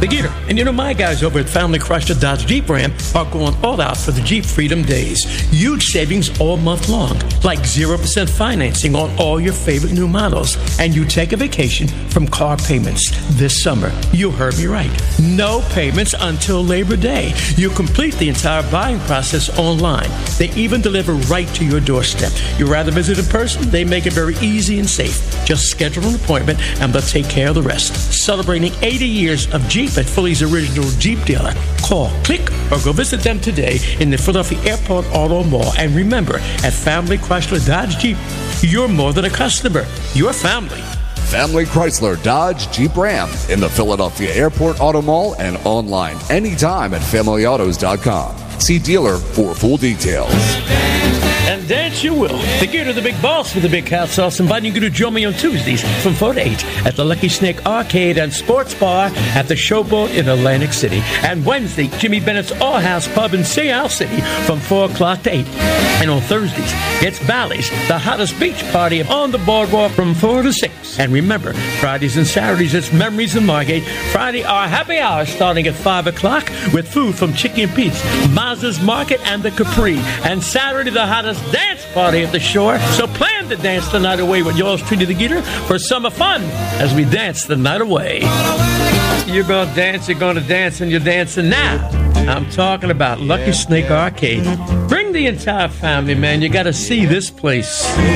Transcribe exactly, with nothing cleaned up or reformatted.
the Gator. And you know, my guys over at Family Chrysler Dodge Jeep Ram are going all out for the Jeep Freedom Days. Huge savings all month long, like zero percent financing on all your favorite new models. And you take a vacation from car payments this summer. You heard me right. No payments until Labor Day. You complete the entire buying process online. They even deliver right to your doorstep. You rather visit in person? They make it very easy and safe. Just schedule an appointment and they'll take care of the rest. Celebrating eighty years of Jeep at Philly's original Jeep dealer. Call, click, or go visit them today in the Philadelphia Airport Auto Mall. And remember, at Family Chrysler Dodge Jeep, you're more than a customer. You're family. Family Chrysler Dodge Jeep Ram in the Philadelphia Airport Auto Mall and online anytime at family autos dot com. See dealer for full details. And dance you will. The Gator, the big boss with the big hot sauce, inviting you to join me on Tuesdays from four to eight at the Lucky Snake Arcade and Sports Bar at the Showboat in Atlantic City. And Wednesday, Jimmy Bennett's All House Pub in Seattle City from four o'clock to eight. And on Thursdays, it's Bally's, the hottest beach party on the boardwalk from four to six. And remember, Fridays and Saturdays, it's Memories in Margate. Friday, our happy hour starting at five o'clock with food from Chicken Pete's, Mazda's Market, and the Capri. And Saturday, the hottest dance party at the shore. So plan to dance the night away with yours truly, the Gator, for summer fun as we dance the night away. You're going to dance, you're going to dance, and you're dancing now. I'm talking about Lucky Snake Arcade. Bring the entire family, man. You got to see this place.